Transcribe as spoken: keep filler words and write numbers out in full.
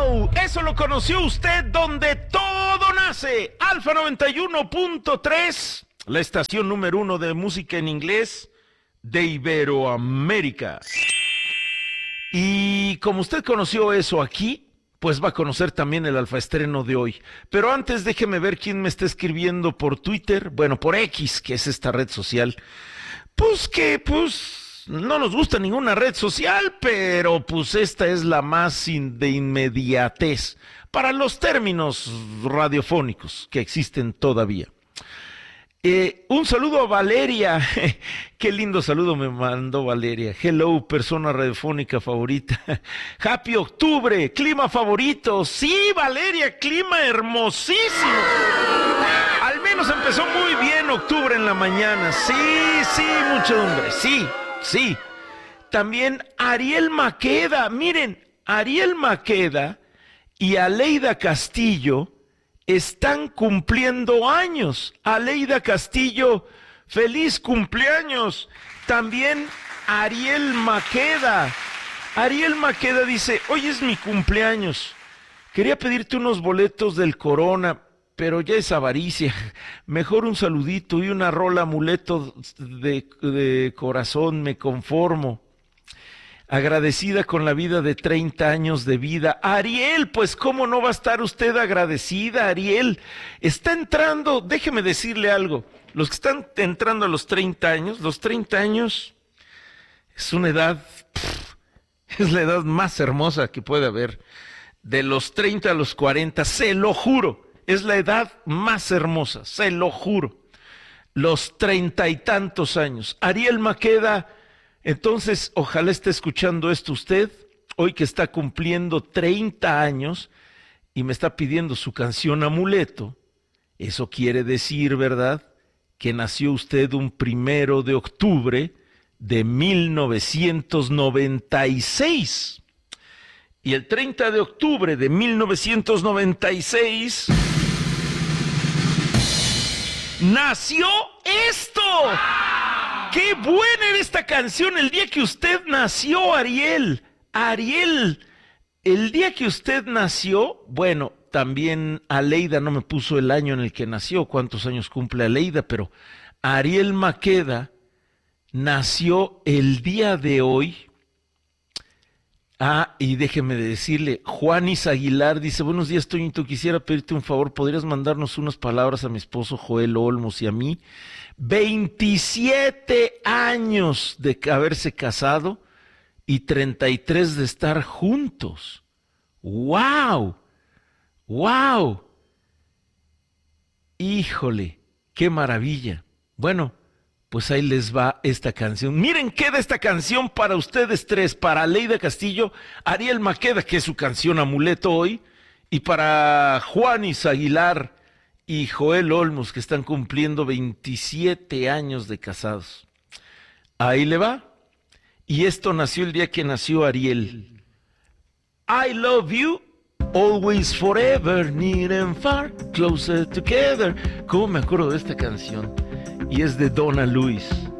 ¡Wow! Eso lo conoció usted donde todo nace. Alfa noventa y uno punto tres, la estación número uno de música en inglés de Iberoamérica. Y como usted conoció eso aquí, pues va a conocer también el alfaestreno de hoy. Pero antes déjeme ver quién me está escribiendo por Twitter, bueno, por X, que es esta red social. Pues que, pues, no nos gusta ninguna red social, pero pues esta es la más in- de inmediatez para los términos radiofónicos que existen todavía. Eh, un saludo a Valeria. Qué lindo saludo me mandó Valeria. Hello, persona radiofónica favorita. Happy Octubre, clima favorito. Sí, Valeria, clima hermosísimo. Al menos empezó muy bien octubre en la mañana. Sí, sí, muchedumbre. Sí, sí. También Ariel Maqueda. Miren, Ariel Maqueda y Aleida Castillo están cumpliendo años. Aleida Castillo, feliz cumpleaños. También Ariel Maqueda. Ariel Maqueda dice, hoy es mi cumpleaños. Quería pedirte unos boletos del Corona, pero ya es avaricia. Mejor un saludito y una rola amuleto de, de corazón, me conformo. Agradecida con la vida de treinta años de vida. Ariel, pues cómo no va a estar usted agradecida, Ariel. Está entrando, déjeme decirle algo, los que están entrando a los treinta años, los treinta años es una edad, pff, es la edad más hermosa que puede haber. De los treinta a los cuarenta, se lo juro, es la edad más hermosa, se lo juro. Los treinta y tantos años. Ariel Maqueda. Entonces, ojalá esté escuchando esto usted, hoy que está cumpliendo treinta años y me está pidiendo su canción Amuleto. Eso quiere decir, ¿verdad?, que nació usted un primero de octubre de mil novecientos noventa y seis. Y el treinta de octubre de mil novecientos noventa y seis nació esto. ¡Qué buena era esta canción el día que usted nació, Ariel! Ariel, el día que usted nació, bueno, también Aleida no me puso el año en el que nació, cuántos años cumple Aleida, pero Ariel Maqueda nació el día de hoy. Ah, y déjeme decirle, Juanis Aguilar dice, buenos días, Toñito, quisiera pedirte un favor, ¿podrías mandarnos unas palabras a mi esposo Joel Olmos y a mí? veintisiete años de haberse casado y treinta y tres de estar juntos. ¡Wow! ¡Wow! Híjole, qué maravilla. Bueno, pues ahí les va esta canción. Miren, queda esta canción para ustedes tres, para Aleida Castillo, Ariel Maqueda, que es su canción Amuleto hoy, y para Juanis Aguilar y Joel Olmos, que están cumpliendo veintisiete años de casados. Ahí le va. Y esto nació el día que nació Ariel. I love you, always, forever, near and far, closer together. ¿Cómo me acuerdo de esta canción? Y es de Donna Luis.